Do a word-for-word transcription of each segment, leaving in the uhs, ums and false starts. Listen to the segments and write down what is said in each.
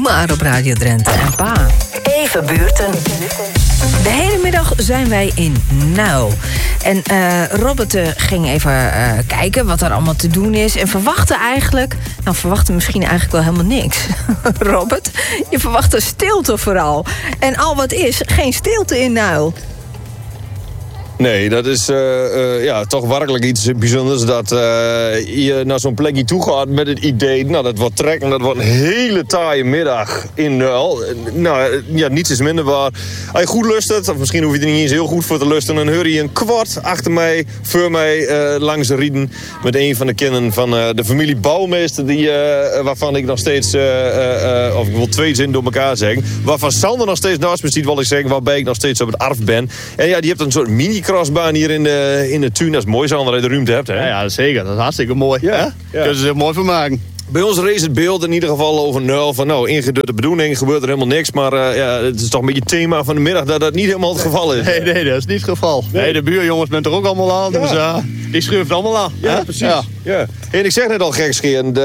maar op Radio Drenthe en Pa. Even buurten. De hele middag zijn wij in Nuil. En uh, Robert uh, ging even uh, kijken wat er allemaal te doen is. En verwachtte eigenlijk... Nou, verwachtte misschien eigenlijk wel helemaal niks. Robert, je verwachtte stilte vooral. En al wat is, geen stilte in Nuil. Nee, dat is uh, uh, ja, toch werkelijk iets bijzonders dat uh, je naar zo'n plekje toe gaat met het idee... nou, dat wordt trekken, dat wordt een hele taaie middag in Nuil. Nou, ja, niets is minder waar. Als je goed lustert, of misschien hoef je er niet eens heel goed voor te lusten... dan hoor je een kwart achter mij, voor mij, uh, langs de rieden... met een van de kinderen van uh, de familie Bouwmeester... Die, uh, waarvan ik nog steeds, uh, uh, of ik wil twee zinnen door elkaar zeggen... waarvan Sander nog steeds naast me ziet, wil ik zeggen... waarbij ik nog steeds op het arf ben. En ja, die hebt een soort mini crossbaan hier in de, in de tuin. Dat is mooi zo, dat je de ruimte hebt. Hè? Ja, ja, zeker. Dat is hartstikke mooi. Ja, ja. Kunnen ze zich mooi van maken. Bij ons race het beeld in ieder geval over Nuil. Van nou, ingedrutte bedoeling, gebeurt er helemaal niks. Maar uh, ja, het is toch een beetje het thema van de middag dat dat niet helemaal het geval is. Nee, nee, dat is niet het geval. Nee, nee de buurjongens bent er ook allemaal aan. Ja. Dus uh, die schuift allemaal aan. Ja, hè? Precies. Ja. Ja. En ik zeg net al gekscherend.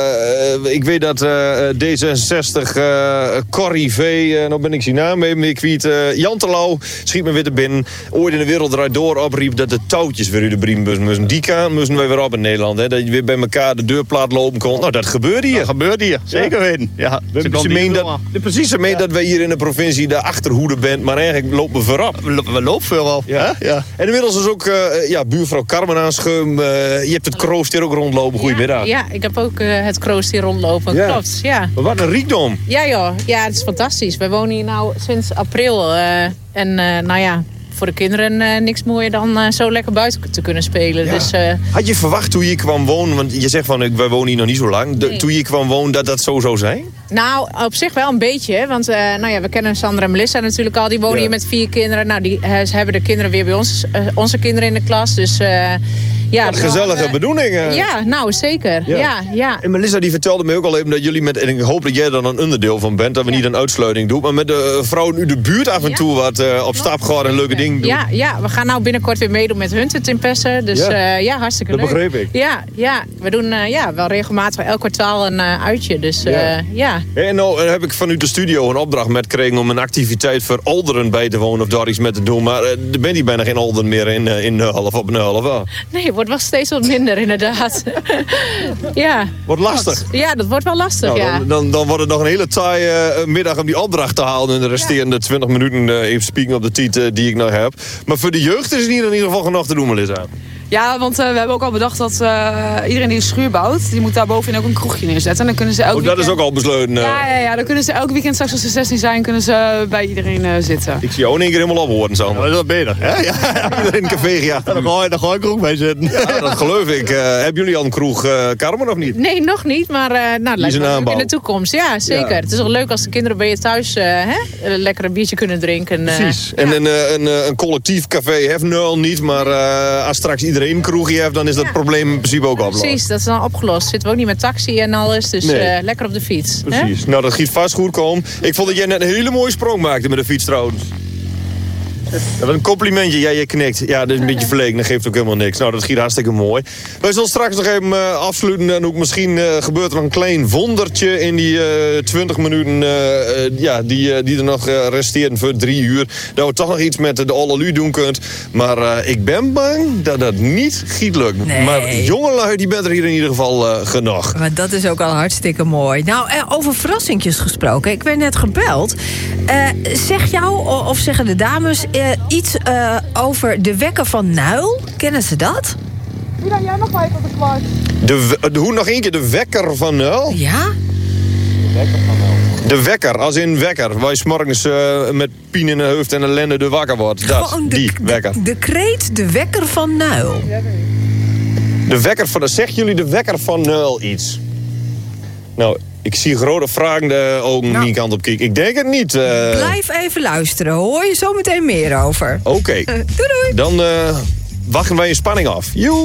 Uh, ik weet dat uh, D zesenzestig uh, Corrie V, uh, nou ben ik zijn naam even ik weet, uh, Jan Terlouw, schiet me weer te binnen. Ooit in de wereld eruit door opriep dat de touwtjes weer uit de brievenbus moesten. Die kaan moesten wij weer op in Nederland. Hè? Dat je weer bij elkaar de deurplaat lopen kon. Nou, dat gebeurde hier. Dat gebeurde hier. Zeker weten. Ja. Ja. Ze ze meen dat, precies, ze meen ja. dat wij hier in de provincie de achterhoede bent. Maar eigenlijk lopen we voorop. We, we lopen voorop. Ja. Ja. En inmiddels is ook uh, ja, buurvrouw Carmen aanschum. Uh, je hebt het kroost hier ook rondlopen. Goedemiddag. Ja, ja, ik heb ook uh, het kroost hier rondlopen. Ja. Klopt, ja. Maar wat een rijkdom. Ja joh, ja, het is fantastisch. Wij wonen hier nou sinds april. Uh, en uh, nou ja, voor de kinderen uh, niks mooier dan uh, zo lekker buiten te kunnen spelen. Ja. Dus, uh, had je verwacht toen je kwam wonen, want je zegt van wij wonen hier nog niet zo lang. De, nee. Toen je kwam wonen dat dat zo zou zijn? Nou, op zich wel een beetje. Want uh, nou ja, we kennen Sandra en Melissa natuurlijk al. Die wonen ja. hier met vier kinderen. Nou, die uh, ze hebben de kinderen weer bij ons. Uh, onze kinderen in de klas. Dus... Uh, Ja, wat gezellige uh, bedoelingen. Ja, nou zeker. Ja. Ja, ja. En Melissa die vertelde me ook al even dat jullie met... en ik hoop dat jij er dan een onderdeel van bent... dat we ja. niet een uitsluiting doen... maar met de vrouwen uit de buurt af en ja. toe... wat uh, op stap gaan en leuke dingen doen. Ja, ja, we gaan nou binnenkort weer meedoen met Hunted in Pessen. Dus ja, uh, ja hartstikke dat leuk. Dat begreep ik. Ja, ja. We doen uh, ja, wel regelmatig elk kwartaal een uh, uitje. Dus uh, ja. ja. En nou heb ik vanuit de studio een opdracht met gekregen... om een activiteit voor ouderen bij te wonen... of daar iets met te doen. Maar uh, er bent hier bijna geen ouderen meer in, uh, in Nuil of op Nuil, of wel? Nee, het wordt wel steeds wat minder. Inderdaad. Ja. Wordt lastig. Ja, dat wordt wel lastig, nou, ja. Dan, dan, dan wordt het nog een hele taaie uh, middag om die opdracht te halen... in de resterende ja. twintig minuten uh, even spieken op de tijd uh, die ik nog heb. Maar voor de jeugd is er hier in ieder geval genoeg te doen, Melissa. Ja, want uh, we hebben ook al bedacht dat uh, iedereen die een schuur bouwt... die moet daar bovenin ook een kroegje neerzetten. En dan kunnen ze elk oh, dat weekend... is ook al besloten. Uh... Ja, ja, ja, dan kunnen ze elk weekend straks als ze zestien zijn... kunnen ze bij iedereen uh, zitten. Ik zie jou in één keer helemaal ophoren, Sander. Ja, dat is beter. Hè? Ja. Iedereen in een café gejaagd. Ja, dan ga je dan ga ik kroeg bij zitten. Ja, dat geloof ik. Uh, hebben jullie al een kroeg, uh, Carmen, of niet? Nee, nog niet. Maar uh, nou, dat lijkt me in de toekomst. Ja, zeker. Ja. Het is wel leuk als de kinderen bij je thuis uh, hè, een lekker biertje kunnen drinken. Uh, Precies. Ja. En een, een, een, een collectief café heeft Nuil niet. Maar uh, als straks iedereen een kroegje heeft... dan is dat ja. probleem in principe ook opgelost. Precies, dat is dan opgelost. Zitten we ook niet met taxi en alles. Dus nee. uh, lekker op de fiets. Precies. Hè? Nou, dat giet vast goed komen. Ik vond dat jij net een hele mooie sprong maakte met de fiets trouwens. Dat was een complimentje. Ja, je knikt. Ja, dat is een beetje verlegen. Dat geeft ook helemaal niks. Nou, dat giet hartstikke mooi. Wij zullen straks nog even uh, afsluiten. En ook misschien uh, gebeurt er nog een klein wondertje in die uh, twintig minuten... Uh, uh, ja, die, uh, die er nog uh, resteren voor drie uur. Dat we toch nog iets met de Alleluur doen kunt. Maar uh, ik ben bang dat dat niet giet lukt. Nee. Maar jongelui, die bent er hier in ieder geval uh, genoeg. Maar dat is ook al hartstikke mooi. Nou, uh, over verrassingjes gesproken. Ik werd net gebeld. Uh, zeg jou, of zeggen de dames... Uh, iets uh, over de wekker van Nuil. Kennen ze dat? Wie dan jij nog maar even op de kwart? De, de, hoe nog één keer de wekker van Nuil? Ja? De wekker van Nuil. De wekker, als in wekker. Waar je 's morgens uh, met pien in de hoofd en ellende de wakker wordt. Dat, Gewoon de, die wekker. De, de kreet de wekker van Nuil. De wekker van... Zeggen jullie de wekker van Nuil iets? Nou... Ik zie grote vragende ogen nou, die kant op kijken. Ik denk het niet. Uh... Blijf even luisteren. Hoor je zo meteen meer over. Oké. Okay. Uh, doei doei. Dan uh, wachten wij in spanning af. Joe.